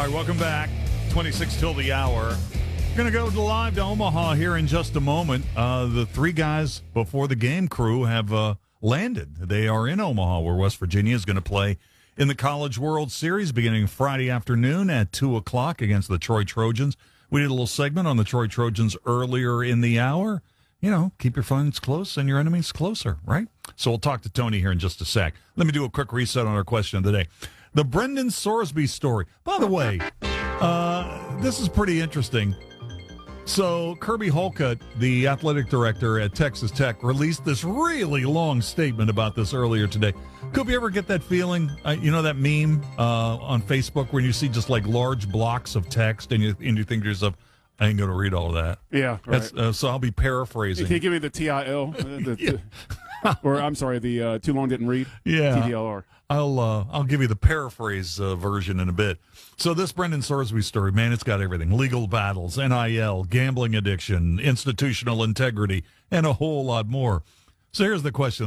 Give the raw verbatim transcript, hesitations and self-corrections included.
right, welcome back. twenty-six till the hour. Going to go to live to Omaha here in just a moment. Uh, the three guys before the game crew have uh, landed. They are in Omaha, where West Virginia is going to play in the College World Series beginning Friday afternoon at two o'clock against the Troy Trojans. We did a little segment on the Troy Trojans earlier in the hour. You know, keep your friends close and your enemies closer, right? So we'll talk to Tony here in just a sec. Let me do a quick reset on our question of the day. The Brendan Sorsby story. By the way, uh, this is pretty interesting. So Kirby Holcutt, the athletic director at Texas Tech, released this really long statement about this earlier today. Could you ever get that feeling, uh, you know, that meme uh, on Facebook when you see just like large blocks of text and you, and you think to yourself, I ain't going to read all of that. Yeah, right. Uh, so I'll be paraphrasing. Can you give me the T I L? Uh, the, yeah. Or, I'm sorry, the uh, too long didn't read? Yeah. T D L R. I'll uh, I'll give you the paraphrase uh, version in a bit. So this Brendan Sorsby story, man, it's got everything. Legal battles, N I L, gambling addiction, institutional integrity, and a whole lot more. So here's the question.